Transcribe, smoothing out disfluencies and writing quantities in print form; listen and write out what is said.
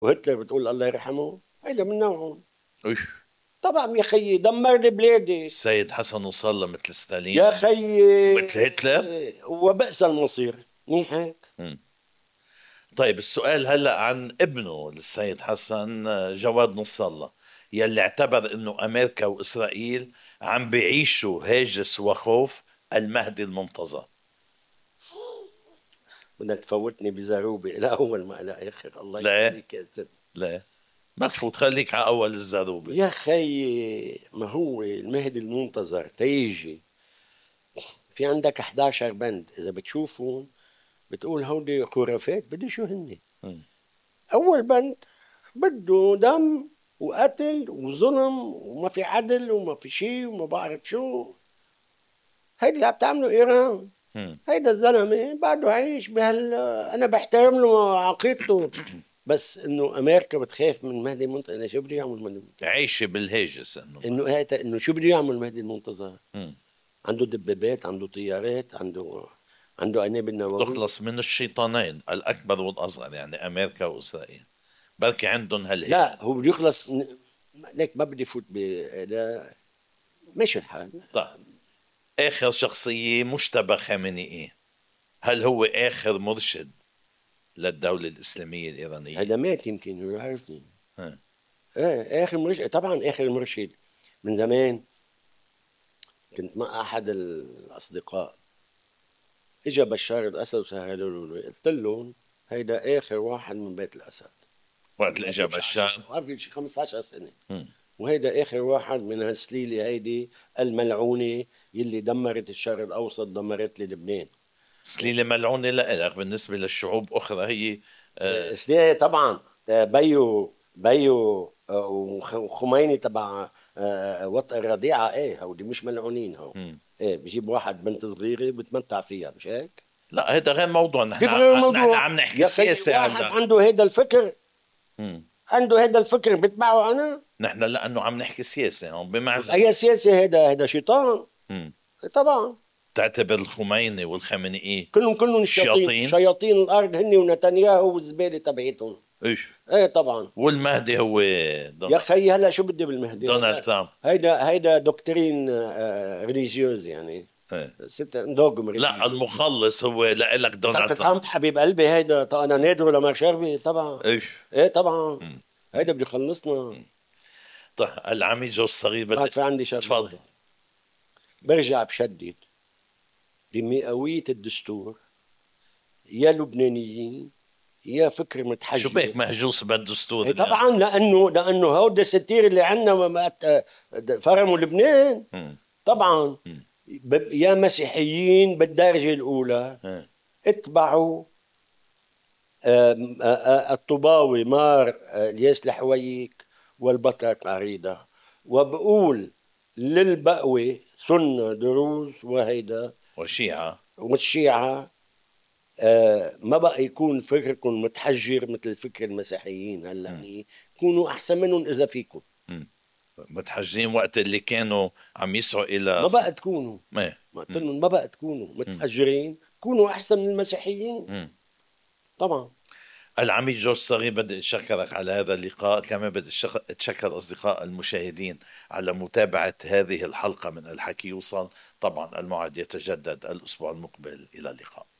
وهتلر بتقول الله يرحمه، هيدا من نوعهم. أوف. طبعا يا خيي دمر لي بلادي. السيد حسن نصر الله مثل ستالين يا خيي مثل هتلر. وبئس المصير، منيح هيك. مم. طيب السؤال هلأ عن ابنه للسيد حسن، جواد نصر الله، يلي اعتبر انه امريكا واسرائيل عم بيعيشوا هاجس وخوف المهدي المنتظر. بدك تفوتني بزاروبي لا اول ما لا اخر، الله لا يخليك يا ست. لا، ما تفوت، خليك على اول الزروبة. يا خيي ما هو المهدي المنتظر تيجي، في عندك 11 بند اذا بتشوفهم بتقول هودي خرافات، بدي شو هن. مم. اول بند بده دم وقتل وظلم وما في عدل وما في شيء وما بعرف شو. هيدي اللي عم تعمله ايران. مم. هيدا الزلمه بعده عايش انا بحترم له عقيدته، بس انه امريكا بتخاف من مهدي المنتظر. شو بده يعمل مهدي المنتظر؟ عايشة بالهاجس انه شو بده يعمل مهدي المنتظر؟ مم. عنده دبابات، عنده طيارات، عنده قنابل نوويه. تخلص من الشيطانين الأكبر والأصغر، يعني أمريكا وإسرائيل، بركي عندهم هالهجة. لا هو بده يخلص ليك ما بدي فوت لا، ماشي الحال. طيب، آخر شخصية مجتبى خامنئي، هل هو آخر مرشد للدولة الإسلامية الإيرانية؟ هذا مات يمكن هو يعرفني. ها. ايه اخر مرشد طبعا، اخر مرشد من زمان. كنت مع احد الاصدقاء، اجى بشار الاسد وسهلوا له، قلت لهم هيدا اخر واحد من بيت الاسد. وقت اللي إجا بشار. قبل شي 15 سنه. مم. وهيدا اخر واحد من هالسليله هيدي الملعونه يلي دمرت الشرق الاوسط، دمرت لي لبنان. سليلة ملعونة لإلك، بالنسبة للشعوب أخرى هي سليله طبعا. بيو وخميني تبع وطء الرضيعه، ايه هودي مش ملعونين هو. مم. ايه بجيب واحد بنت صغيره بتمتع فيها، مش هيك؟ لا هذا غير موضوع، نحن كيف غير نحن الموضوع عم نحكي يا خي؟ سياسة واحد هلا. عنده هيدا الفكر، مم. عنده هيدا الفكر بتبعه انا. نحن لأنه عم نحكي سياسة هون بمعزل. اي سياسه؟ هيدا شيطان. مم. طبعا تعتبر الخميني والخامنئي كلهم شياطين، شياطين؟ شياطين الارض هن ونتنياهو والزباله تبعتهم. ايش؟ ايه طبعا. والمهدي هو يا خي هلا شو بدي بالمهدي؟ دونالد ترامب. هيدا دكترين ريليجيوز يعني، ايه. ست دوغم لا ريليجيوز. المخلص هو لك دونالد ترامب. ترامب حبيب قلبي، هيدا انا نادره لما شربي طبعا. ايش؟ ايه طبعا. مم. هيدا بده يخلصنا. طيب العميد جو الصغير بعد في عندي شغله، تفضل. برجع بشدد بمئوية الدستور، يا لبنانيين يا فكر شو بك متحجر. مهجوس بالدستور إيه اليوم؟ طبعا، لانه هودا الستير اللي عندنا فرموا لبنان. مم. طبعا. مم. يا مسيحيين بالدرجة الأولى إيه. اتبعوا الطوباوي مار الياس الحويك والبطرك عريضة. وبقول للبقوة سنة دروز وهيدا وشيعة. والشيعة، ما بقى يكون فكركم متحجر مثل فكر المسيحيين هلا، مم. يعني كونوا احسن منهم اذا فيكم. مم. متحجرين وقت اللي كانوا عم يسعوا إلى ما بقى تكونوا، ايه. ما قلت مم. لهم ما بقى تكونوا مم. متحجرين، كونوا احسن من المسيحيين. مم. طبعا. العميد جورج صغير، بدي أشكرك على هذا اللقاء، كمان بدي أتشكر أصدقاء المشاهدين على متابعة هذه الحلقة من الحكي يوصل. طبعا الموعد يتجدد الأسبوع المقبل، إلى اللقاء.